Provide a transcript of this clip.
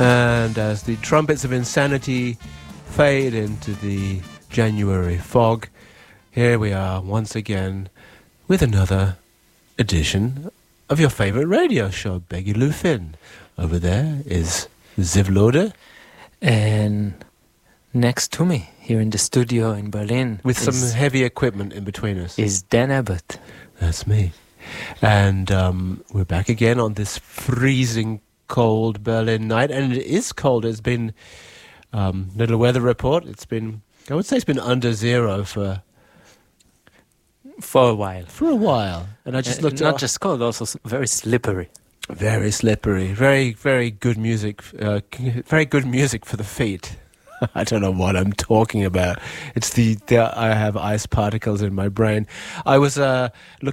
And as the trumpets of insanity fade into the January fog, here we are once again with another edition of your favorite radio show, Beggy Lou Finn. Over there is Ziv Lode. And next to me, here in the studio in Berlin, with some heavy equipment in between us, is Dan Abbott. That's me. And we're back again on this freezing cold Berlin night. And it is cold. It's been, little weather report, it's been, I would say it's been under zero for a while. For a while. And I just looked at... Not just cold, also very slippery. Very slippery. Very, very good music. Very good music for the feet. I don't know what I'm talking about. It's I have ice particles in my brain. I was looking